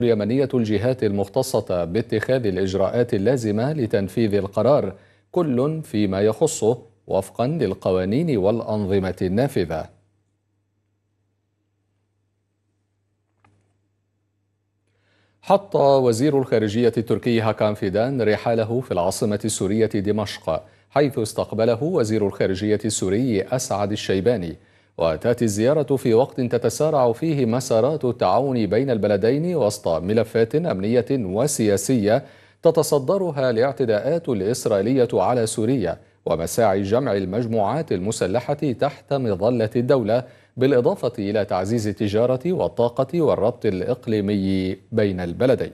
اليمنية الجهات المختصة باتخاذ الإجراءات اللازمة لتنفيذ القرار، كل فيما يخصه وفقا للقوانين والأنظمة النافذة. حط وزير الخارجية التركي هاكان فيدان رحاله في العاصمة السورية دمشق، حيث استقبله وزير الخارجية السوري أسعد الشيباني. وتأتي الزيارة في وقت تتسارع فيه مسارات التعاون بين البلدين وسط ملفات أمنية وسياسية تتصدرها الاعتداءات الإسرائيلية على سوريا ومساعي جمع المجموعات المسلحة تحت مظلة الدولة، بالإضافة إلى تعزيز التجارة والطاقة والربط الإقليمي بين البلدين.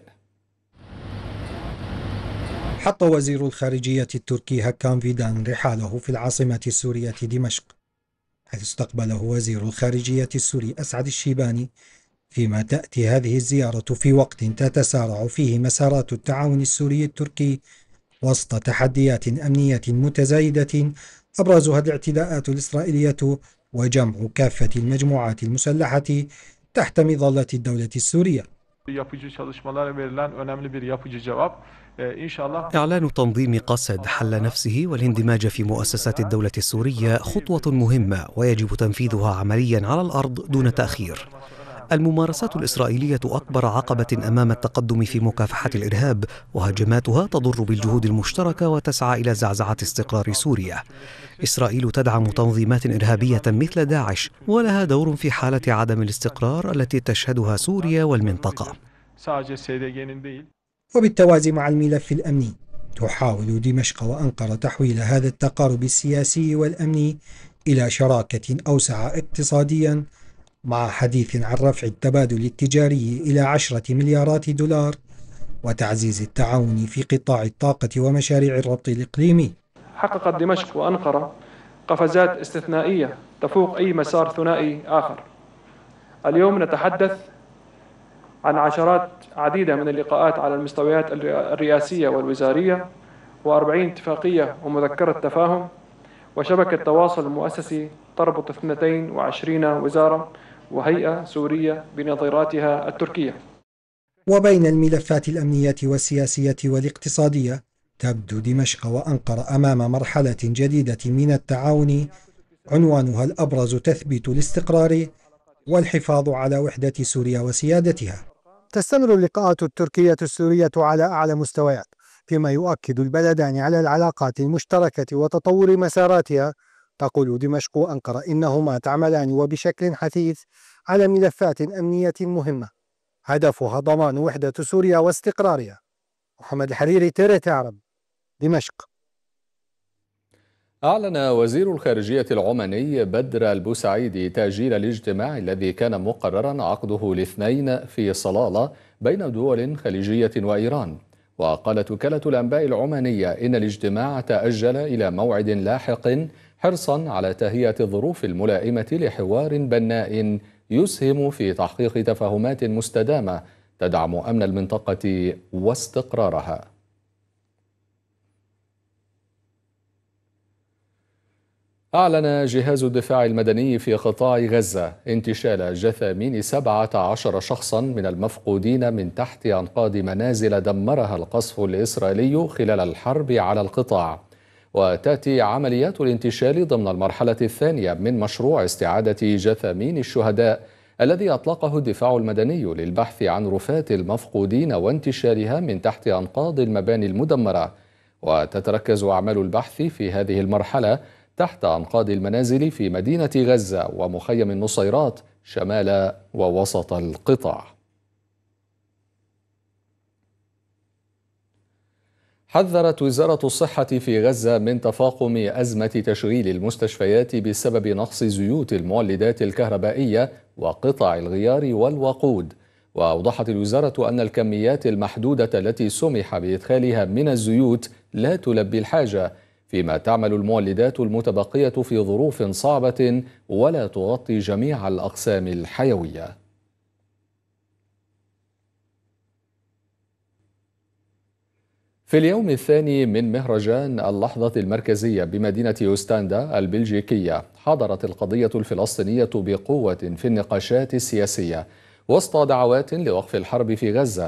حط وزير الخارجية التركي هاكان فيدان رحاله في العاصمة السورية دمشق، حيث استقبله وزير الخارجية السوري أسعد الشيباني، فيما تأتي هذه الزيارة في وقت تتسارع فيه مسارات التعاون السوري التركي وسط تحديات أمنية متزايدة أبرزها الاعتداءات الإسرائيلية وجمع كافة المجموعات المسلحة تحت مظلة الدولة السورية. إعلان تنظيم قسد حل نفسه والاندماج في مؤسسات الدولة السورية خطوة مهمة ويجب تنفيذها عمليا على الأرض دون تأخير. الممارسات الإسرائيلية أكبر عقبة أمام التقدم في مكافحة الإرهاب، وهجماتها تضر بالجهود المشتركة وتسعى إلى زعزعة استقرار سوريا. إسرائيل تدعم تنظيمات إرهابية مثل داعش، ولها دور في حالة عدم الاستقرار التي تشهدها سوريا والمنطقة. وبالتوازي مع الملف الأمني، تحاول دمشق وأنقرة تحويل هذا التقارب السياسي والأمني إلى شراكة أوسع اقتصاديا، مع حديث عن رفع التبادل التجاري إلى 10 مليارات دولار وتعزيز التعاون في قطاع الطاقة ومشاريع الربط الإقليمي. حققت دمشق وأنقرة قفزات استثنائية تفوق أي مسار ثنائي آخر. اليوم نتحدث عن عشرات عديدة من اللقاءات على المستويات الرئاسية والوزارية، و40 اتفاقية ومذكرة تفاهم، وشبكة تواصل مؤسسي تربط 22 وزارة وهيئة سورية بنظيراتها التركية. وبين الملفات الأمنية والسياسية والاقتصادية، تبدو دمشق وأنقرة أمام مرحلة جديدة من التعاون، عنوانها الأبرز تثبيت الاستقرار والحفاظ على وحدة سوريا وسيادتها. تستمر اللقاءات التركية السورية على أعلى مستويات، فيما يؤكد البلدان على العلاقات المشتركة وتطور مساراتها. تقول دمشق وأنقرة إنهما تعملان وبشكل حثيث على ملفات أمنية مهمة هدفها ضمان وحدة سوريا واستقرارها. محمد الحريري، TRT عرب، دمشق. أعلن وزير الخارجية العماني بدر البوسعيدي تأجيل الاجتماع الذي كان مقررا عقده الاثنين في صلالة بين دول خليجية وإيران. وقالت وكالة الأنباء العمانية إن الاجتماع تأجل إلى موعد لاحق حرصا على تهيئة الظروف الملائمة لحوار بناء يسهم في تحقيق تفاهمات مستدامة تدعم أمن المنطقة واستقرارها. أعلن جهاز الدفاع المدني في قطاع غزة انتشال جثامين 17 شخصا من المفقودين من تحت أنقاض منازل دمرها القصف الإسرائيلي خلال الحرب على القطاع. وتأتي عمليات الانتشال ضمن المرحلة الثانية من مشروع استعادة جثامين الشهداء الذي أطلقه الدفاع المدني للبحث عن رفات المفقودين وانتشالها من تحت أنقاض المباني المدمرة. وتتركز أعمال البحث في هذه المرحلة تحت أنقاض المنازل في مدينة غزة ومخيم النصيرات شمال ووسط القطاع. حذرت وزارة الصحة في غزة من تفاقم أزمة تشغيل المستشفيات بسبب نقص زيوت المولدات الكهربائية وقطع الغيار والوقود. وأوضحت الوزارة أن الكميات المحدودة التي سمح بإدخالها من الزيوت لا تلبي الحاجة، فيما تعمل المولدات المتبقية في ظروف صعبة ولا تغطي جميع الأقسام الحيوية. في اليوم الثاني من مهرجان اللحظة المركزية بمدينة أوستندا البلجيكية، حضرت القضية الفلسطينية بقوة في النقاشات السياسية. وسط دعوات لوقف الحرب في غزة.